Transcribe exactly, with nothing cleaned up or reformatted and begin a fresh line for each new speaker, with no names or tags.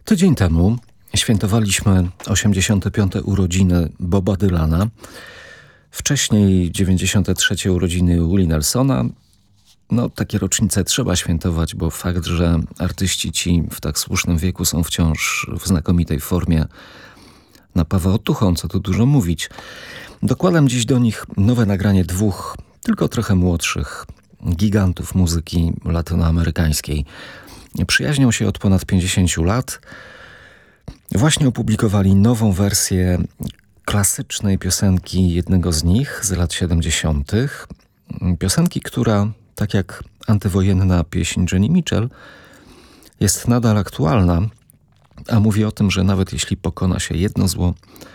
Tydzień temu świętowaliśmy osiemdziesiąte piąte urodziny Boba Dylana, wcześniej dziewięćdziesiąte trzecie urodziny Willie Nelsona. No, takie rocznice trzeba świętować, bo fakt, że artyści ci w tak słusznym wieku są wciąż w znakomitej formie, napawa otuchą, co tu dużo mówić. Dokładam dziś do nich nowe nagranie dwóch, tylko trochę młodszych, gigantów muzyki latynoamerykańskiej. Przyjaźnią się od ponad pięćdziesięciu lat. Właśnie opublikowali nową wersję klasycznej piosenki jednego z nich z lat siedemdziesiątych. Piosenki, która, tak jak antywojenna pieśń Joni Mitchell, jest nadal aktualna, a mówi o tym, że nawet jeśli pokona się jedno zło,